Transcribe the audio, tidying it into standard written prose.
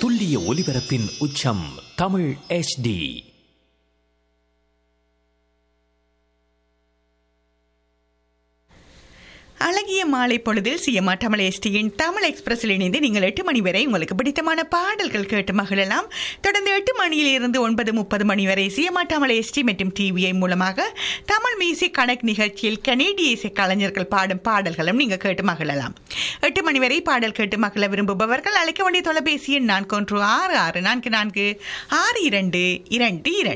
துல்லிய ஒலிபரப்பின் உச்சம் தமிழ் HD. அழகிய மாலை பொழுதில் சிஎம்ஆர் தமிழ் எஸ்டியின் தமிழ் எக்ஸ்பிரஸில் இணைந்து நீங்கள் 8 மணி வரை உங்களுக்கு பிடித்தமான பாடல்கள் கேட்டு மகிழலாம். தொடர்ந்து 8 மணியிலிருந்து 9:30 மணி வரை சிஎம்ஆர் தமிழ் எஸ்டி மற்றும் டிவிஐ மூலமாக தமிழ் மியூசிக் கனெக்ட் நிகழ்ச்சியில் கனேடிய இசை கலைஞர்கள் பாடும் பாடல்களும் நீங்கள் கேட்டு மகிழலாம். 8 மணி வரை பாடல் கேட்டு மகிழ விரும்புபவர்கள் அழைக்க வேண்டிய தொலைபேசி எண் 4166446222.